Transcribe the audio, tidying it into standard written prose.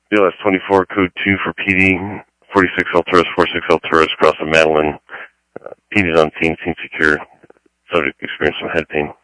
BLS 24, code 2 for PD, 46 Alturas, 46 Alturas, across the Madeline. PD's on scene, scene secure. Subject experienced some head pain.